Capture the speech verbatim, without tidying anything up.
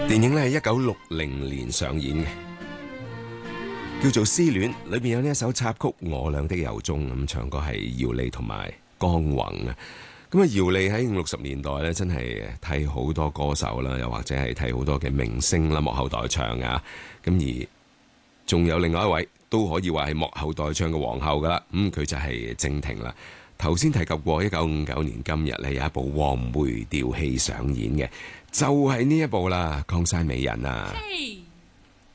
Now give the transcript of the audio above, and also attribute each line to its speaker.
Speaker 1: 電影咧係一九六零年上演嘅，叫做《思戀》，裏邊有呢一首插曲《我倆的由衷》，咁唱歌係姚莉同埋江宏啊。咁啊，姚莉喺五六十年代咧，真係替好多歌手啦，又或者係替好多嘅明星啦幕後代唱啊。咁而仲有另外一位都可以話係幕後代唱嘅皇后噶啦，咁、嗯、佢就係靜婷啦。頭先提及過一九五九年今日咧有一部黃梅調戲上演嘅，就係、是、呢一部啦，《江山美人》啊。Hey.